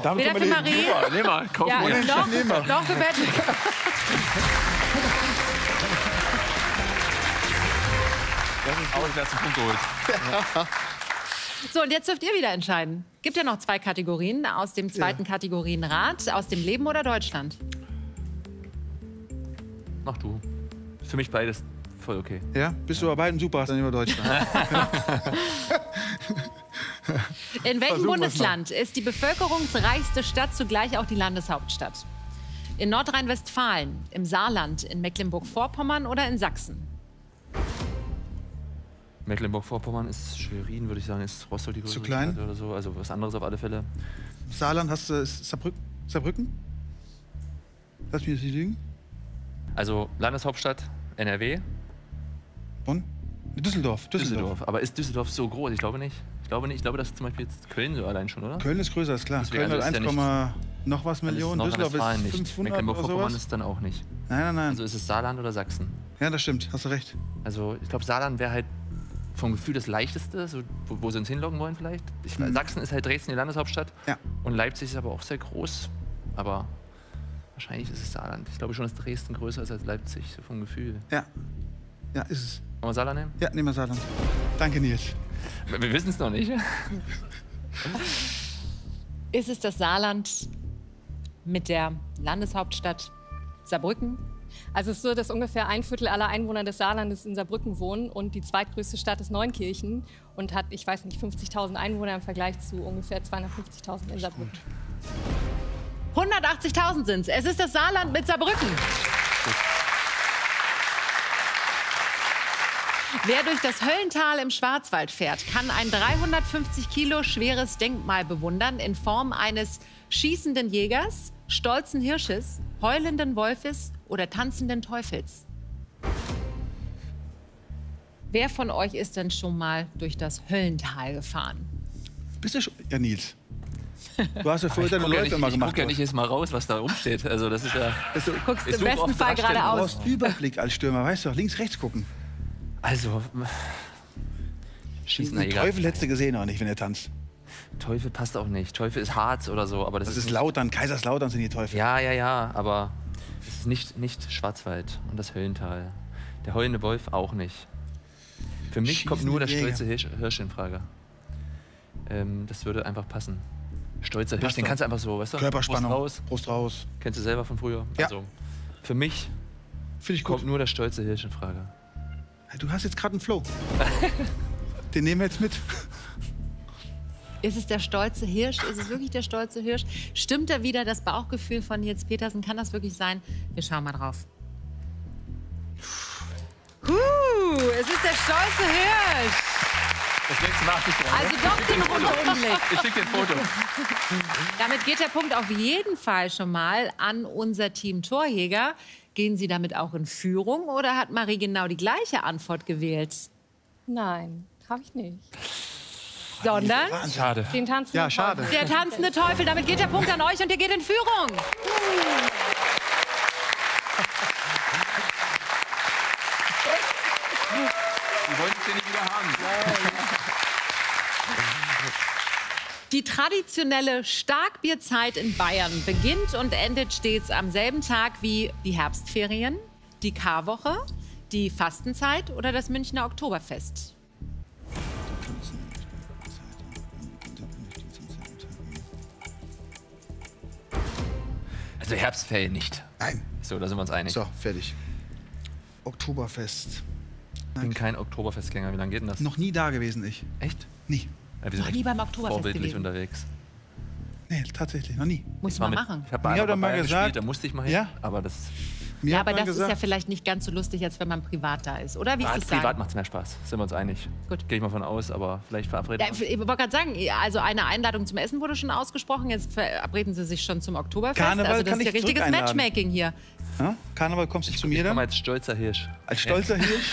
Damit Wieder für Marie. Super, nehmen wir. Kaufen Ja, wir. noch für Patrick. Aber ich letzten Punkt geholt. So, und jetzt dürft ihr wieder entscheiden. Gibt ja noch 2 Kategorien aus dem zweiten Kategorienrad. Aus dem Leben oder Deutschland? Mach du. Für mich beides voll okay. Ja, bist du bei beiden super, hast dann immer Deutschland. In welchem Versuchen wir's Bundesland ist die bevölkerungsreichste Stadt zugleich auch die Landeshauptstadt? In Nordrhein-Westfalen, im Saarland, in Mecklenburg-Vorpommern oder in Sachsen? Mecklenburg-Vorpommern ist Schwerin, würde ich sagen, ist Rostock die größere Zu klein? Stadt oder so. Also was anderes auf alle Fälle. Saarland hast du Saarbrücken? Lass mich jetzt nicht lügen. Also Landeshauptstadt NRW. Bonn? Düsseldorf. Aber ist Düsseldorf so groß? Ich glaube nicht. Ich glaube nicht. Ich glaube, das ist zum Beispiel jetzt Köln so allein schon, oder? Köln ist größer, ist klar. Deswegen, Köln hat also ist ja 1, noch was Millionen. Düsseldorf ist Nordrhein-Westfalen nicht. 500 oder Mecklenburg-Vorpommern sowas. ist dann auch nicht. Nein. Also ist es Saarland oder Sachsen? Ja, das stimmt. Hast du recht. Also ich glaube, Saarland wäre halt vom Gefühl das Leichteste, so, wo sie uns hinloggen wollen vielleicht. Sachsen ist halt Dresden die Landeshauptstadt. Ja. Und Leipzig ist aber auch sehr groß. Aber wahrscheinlich ist es Saarland. Ich glaube schon, dass Dresden größer ist als Leipzig, so vom Gefühl. Ja. Ja, ist es. Wollen wir Saarland nehmen? Ja, nehmen wir Saarland. Danke, Nils. Wir wissen es noch nicht. Ist es das Saarland mit der Landeshauptstadt Saarbrücken? Also es ist so, dass ungefähr 1/4 aller Einwohner des Saarlandes in Saarbrücken wohnen und die zweitgrößte Stadt ist Neunkirchen und hat, ich weiß nicht, 50.000 Einwohner im Vergleich zu ungefähr 250.000 in Saarbrücken. 180.000 sind es. Es ist das Saarland mit Saarbrücken. Wer durch das Höllental im Schwarzwald fährt, kann ein 350 Kilo schweres Denkmal bewundern in Form eines schießenden Jägers, stolzen Hirsches, heulenden Wolfes oder tanzenden Teufels. Wer von euch ist denn schon mal durch das Höllental gefahren? Bist du schon? Ja, Nils. Du hast ja vorher deine Läufe immer Ich gemacht. gucke ja nicht jetzt mal raus, was da rumsteht. Also das ist ja... Du Guckst Ich im suche besten auf Fall Raststätten du geradeaus. brauchst Überblick als Stürmer, weißt du doch. Links, rechts gucken. Also... Den Schießender Jäger. Teufel hättest du gesehen auch nicht, wenn er tanzt. Teufel passt auch nicht. Teufel ist Harz oder so, aber das Das ist ist nicht- Lautern, Kaiserslautern sind die Teufel. Ja, aber es ist nicht Schwarzwald und das Höllental. Der heulende Wolf auch nicht. Für mich kommt nur der Schießende stolze Hirsch in Frage. Das würde einfach passen. Stolzer Hirsch, Passt den doch. kannst du einfach so, weißt du? Körperspannung. Brust raus. Brust raus. Kennst du selber von früher? Ja. Also, für mich Finde ich gut. kommt nur der stolze Hirsch in Frage. Hey, du hast jetzt gerade einen Flow. Den nehmen wir jetzt mit. Ist es der stolze Hirsch? Ist es wirklich der stolze Hirsch? Stimmt da wieder das Bauchgefühl von Nils Petersen? Kann das wirklich sein? Wir schauen mal drauf. Es ist der stolze Hirsch. Das nächste Mal achte ich drauf. Also doch den Rundumblick. Ich schicke dir ein Foto. Damit geht der Punkt auf jeden Fall schon mal an unser Team Torjäger. Gehen Sie damit auch in Führung oder hat Marie genau die gleiche Antwort gewählt? Nein, habe ich nicht. Sondern Schade. Den tanzen Ja, schade. der tanzende Teufel. Damit geht der Punkt an euch und ihr geht in Führung. Wir wollten es ja nicht wieder haben. Die traditionelle Starkbierzeit in Bayern beginnt und endet stets am selben Tag wie die Herbstferien, die Karwoche, die Fastenzeit oder das Münchner Oktoberfest. Also Herbstferien nicht. Nein. So, da sind wir uns einig. So, fertig. Oktoberfest. Ich bin kein Oktoberfestgänger. Wie lange geht denn das? Noch nie da gewesen, ich. Echt? Nie. Ja, wir sind Noch nie echt beim Oktoberfest vorbildlich gewesen. unterwegs. Nee, tatsächlich, noch nie. Muss War man mit- machen. Ich habe Mir hat er mal Bayern gesagt- gespielt, da musste ich mal hin. Ja? Aber das Mir Ja, hat aber man das ist ja gesagt, vielleicht nicht ganz so lustig, als wenn man privat da ist. Oder wie ist es privat sagen? macht es mehr Spaß. Sind wir uns einig. Gut. Gehe ich mal von aus, aber vielleicht verabreden Ja, wir uns. ich wollte gerade sagen, also eine Einladung zum Essen wurde schon ausgesprochen. Jetzt verabreden Sie sich schon zum Oktoberfest. Karneval also das kann ist ja ich richtiges zurück einladen. Matchmaking hier. ja? Karneval kommst du zu mir Ich komme dann? als stolzer Hirsch. Als stolzer Hirsch?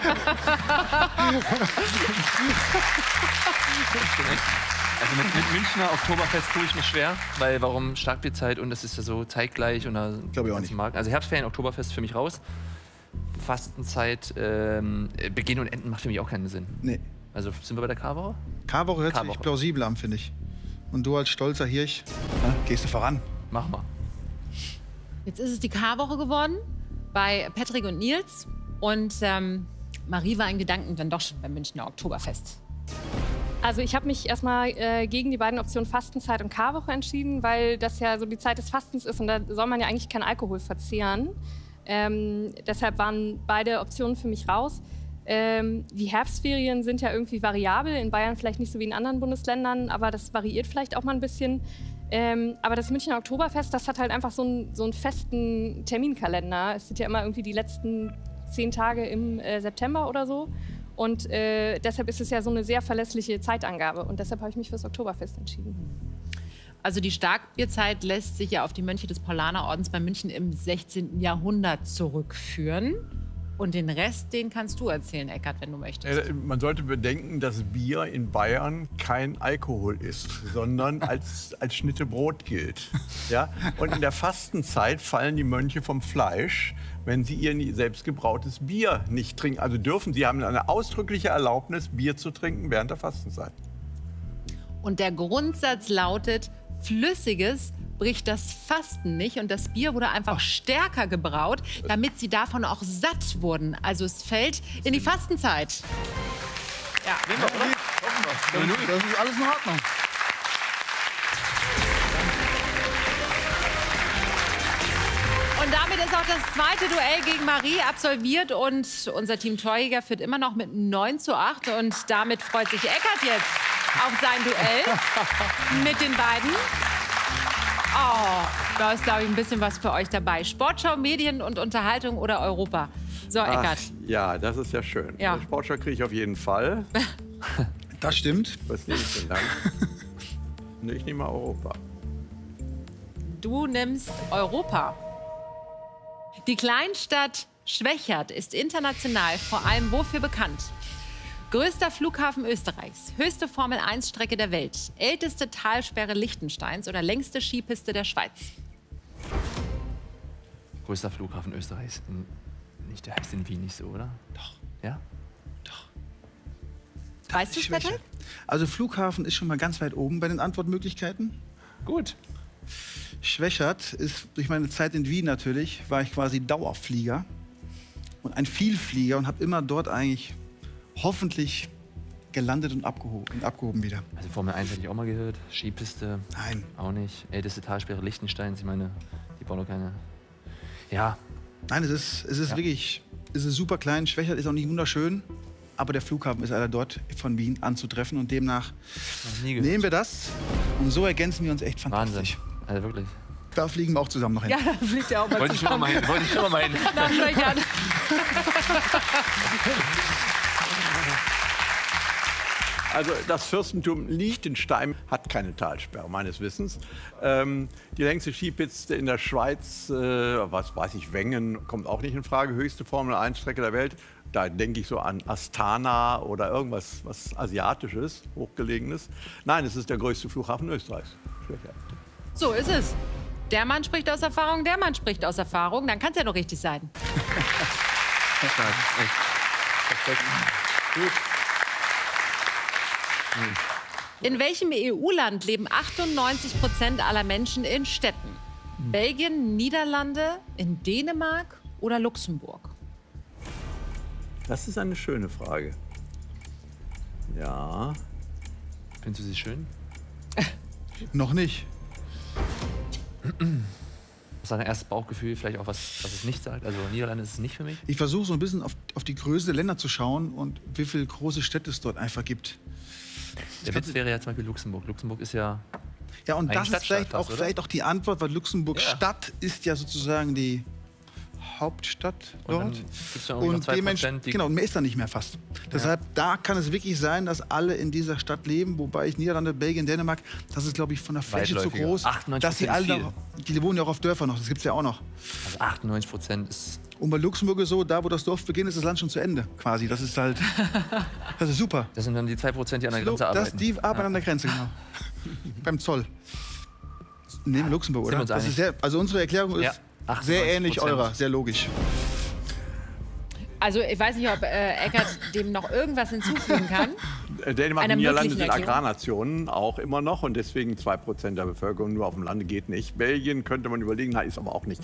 Also mit Münchner Oktoberfest tue ich mich schwer, weil warum Starkbierzeit und das ist ja so zeitgleich und da Glaube ich auch ganzen nicht. Markt. Also Herbstferien, Oktoberfest für mich raus. Fastenzeit, Beginn und Enden macht für mich auch keinen Sinn. Nee. Also sind wir bei der Karwoche? Karwoche hört sich Karwoche. plausibel an, finde ich. Und du als stolzer Hirsch, gehst du voran. Mach mal. Jetzt ist es die Karwoche geworden bei Patrick und Nils. Und Marie war in Gedanken dann doch schon beim Münchner Oktoberfest. Also ich habe mich erstmal gegen die beiden Optionen Fastenzeit und Karwoche entschieden, weil das ja so die Zeit des Fastens ist und da soll man ja eigentlich keinen Alkohol verzehren. Deshalb waren beide Optionen für mich raus. Die Herbstferien sind ja irgendwie variabel, in Bayern vielleicht nicht so wie in anderen Bundesländern, aber das variiert vielleicht auch mal ein bisschen. Aber das Münchner Oktoberfest, das hat halt einfach so einen festen Terminkalender. Es sind ja immer irgendwie die letzten 10 Tage im September oder so. Und deshalb ist es ja so eine sehr verlässliche Zeitangabe. Und deshalb habe ich mich für das Oktoberfest entschieden. Also die Starkbierzeit lässt sich ja auf die Mönche des Paulanerordens bei München im 16. Jahrhundert zurückführen. Und den Rest, den kannst du erzählen, Eckart, wenn du möchtest. Man sollte bedenken, dass Bier in Bayern kein Alkohol ist, sondern als Schnitte Brot gilt. Ja? Und in der Fastenzeit fallen die Mönche vom Fleisch, wenn sie ihr selbstgebrautes Bier nicht trinken. Also sie haben eine ausdrückliche Erlaubnis, Bier zu trinken während der Fastenzeit. Und der Grundsatz lautet, Flüssiges bricht das Fasten nicht. Und das Bier wurde einfach stärker gebraut, damit sie davon auch satt wurden. Also es fällt in die Fastenzeit. Ja. Das ist alles in Ordnung. Und damit ist auch das zweite Duell gegen Marie absolviert. Und unser Team Torjäger führt immer noch mit 9:8. Und damit freut sich Eckart jetzt auf sein Duell mit den beiden. Oh, da ist, glaube ich, ein bisschen was für euch dabei. Sportschau, Medien und Unterhaltung oder Europa? So, Eckart. Ja, das ist ja schön. Ja. Sportschau kriege ich auf jeden Fall. Das stimmt. Was nehme ich denn dann? Nee, ich nehme mal Europa. Du nimmst Europa. Die Kleinstadt Schwechat ist international vor allem wofür bekannt? Größter Flughafen Österreichs, höchste Formel-1-Strecke der Welt, älteste Talsperre Liechtensteins oder längste Skipiste der Schweiz. Größter Flughafen Österreichs. Nicht, der heißt in Wien nicht so, oder? Doch. Ja? Weißt du, Schwäche. Patrick? Also Flughafen ist schon mal ganz weit oben bei den Antwortmöglichkeiten. Gut. Schwechat ist durch meine Zeit in Wien natürlich, war ich quasi Dauerflieger und ein Vielflieger und habe immer dort eigentlich hoffentlich gelandet und abgehoben wieder. Also Formel 1 hätte ich auch mal gehört. Skipiste. Nein. Auch nicht. Älteste Talsperre Liechtensteins. Ich meine, die bauen doch keine. Ja. Nein, es ist wirklich, es ist super klein. Schwechat ist auch nicht wunderschön, aber der Flughafen ist leider dort von Wien anzutreffen und demnach nehmen wir das und so ergänzen wir uns echt fantastisch. Wahnsinn. Also wirklich. Da fliegen wir auch zusammen noch hin. Ja, da fliegt ja auch mal Wollte ich schon mal hin. Nach Schwechat. Also das Fürstentum Liechtenstein hat keine Talsperre, meines Wissens. Die längste Skipiste in der Schweiz, was weiß ich, Wengen, kommt auch nicht in Frage. Höchste Formel-1-Strecke der Welt. Da denke ich so an Astana oder irgendwas was Asiatisches, Hochgelegenes. Nein, es ist der größte Flughafen Österreichs. So ist es. Der Mann spricht aus Erfahrung, der Mann spricht aus Erfahrung. Dann kann es ja noch richtig sein. Perfekt. Gut. In welchem EU-Land leben 98% aller Menschen in Städten? Belgien, Niederlande, in Dänemark oder Luxemburg? Das ist eine schöne Frage. Ja. Findest du sie schön? Noch nicht. Was ist dein erstes Bauchgefühl? Vielleicht auch was es nicht sagt? Also Niederlande ist es nicht für mich. Ich versuche so ein bisschen auf die Größe der Länder zu schauen und wie viele große Städte es dort einfach gibt. Der Witz wäre ja zum Beispiel Luxemburg. Luxemburg ist ja... Ja, und das ist Stadtstaat fast, vielleicht auch die Antwort, weil Luxemburg Stadt ist ja sozusagen die Hauptstadt dort. Und dann gibt's ja irgendwie noch 2%, die... Genau, und mehr ist da nicht mehr fast. Deshalb, da kann es wirklich sein, dass alle in dieser Stadt leben, wobei ich Niederlande, Belgien, Dänemark, das ist, glaube ich, von der Fläche zu groß, 98% dass sie alle viel. noch, die wohnen ja auch auf Dörfern noch, das gibt es ja auch noch. Also 98% ist... Und bei Luxemburg ist so, da wo das Dorf beginnt, ist das Land schon zu Ende, quasi. Das ist halt, das ist super. Das sind dann die 2%, die an der Grenze arbeiten. Die arbeiten an der Grenze, genau. Beim Zoll. Neben Luxemburg, Sind wir oder? uns Das einig? ist sehr, also unsere Erklärung ist 98%. sehr ähnlich eurer, sehr logisch. Also ich weiß nicht, ob Eckart dem noch irgendwas hinzufügen kann. Dänemark einer und Niederlande möglichen sind Erklärung? Agrarnationen auch immer noch und deswegen 2% der Bevölkerung nur auf dem Lande geht nicht. Belgien könnte man überlegen, ist aber auch nicht.